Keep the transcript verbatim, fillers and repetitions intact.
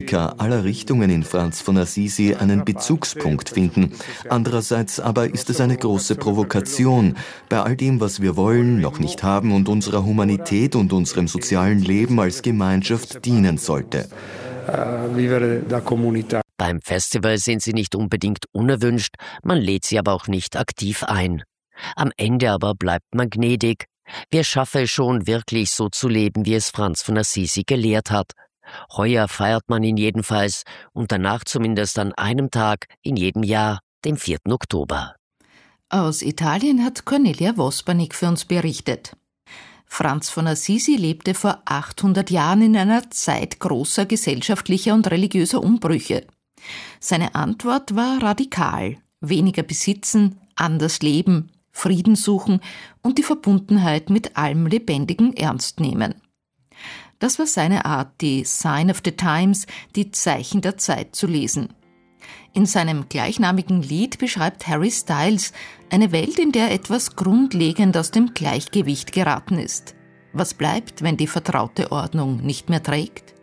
Kritiker aller Richtungen in Franz von Assisi einen Bezugspunkt finden. Andererseits aber ist es eine große Provokation, bei all dem, was wir wollen, noch nicht haben und unserer Humanität und unserem sozialen Leben als Gemeinschaft dienen sollte. Beim Festival sind sie nicht unbedingt unerwünscht, man lädt sie aber auch nicht aktiv ein. Am Ende aber bleibt man gnädig. Wer schaffe es schon, wirklich so zu leben, wie es Franz von Assisi gelehrt hat? Heuer feiert man ihn jedenfalls und danach zumindest an einem Tag in jedem Jahr, dem vierten Oktober. Aus Italien hat Cornelia Vospanik für uns berichtet. Franz von Assisi lebte vor achthundert Jahren in einer Zeit großer gesellschaftlicher und religiöser Umbrüche. Seine Antwort war radikal: weniger besitzen, anders leben, Frieden suchen und die Verbundenheit mit allem Lebendigen ernst nehmen. Das war seine Art, die Sign of the Times, die Zeichen der Zeit zu lesen. In seinem gleichnamigen Lied beschreibt Harry Styles eine Welt, in der etwas grundlegend aus dem Gleichgewicht geraten ist. Was bleibt, wenn die vertraute Ordnung nicht mehr trägt?